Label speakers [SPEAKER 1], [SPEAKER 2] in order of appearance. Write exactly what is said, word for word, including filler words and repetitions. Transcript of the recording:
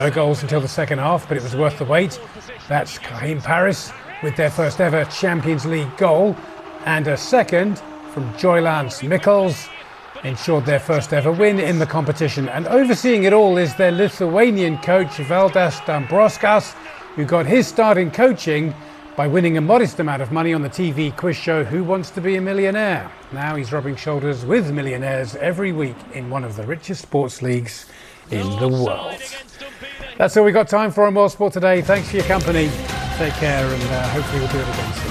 [SPEAKER 1] No goals until the second half, but it was worth the wait. That's Karim Paris with their first ever Champions League goal, and a second from Joylance Mikkels ensured their first ever win in the competition. And overseeing it all is their Lithuanian coach Valdas Dambrauskas, who got his start in coaching by winning a modest amount of money on the T V quiz show Who Wants to Be a Millionaire. Now he's rubbing shoulders with millionaires every week in one of the richest sports leagues in the world. That's all we've got time for on World Sport today. Thanks for your company. Take care, and uh, hopefully we'll do it again soon.